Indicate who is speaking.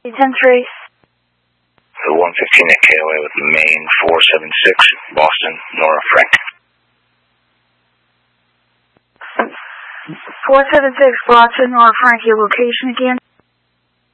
Speaker 1: 10-3.
Speaker 2: The 115 at KOA with Maine 476, Boston, Nora Frank.
Speaker 1: 476, Boston, Nora Frank, your location again?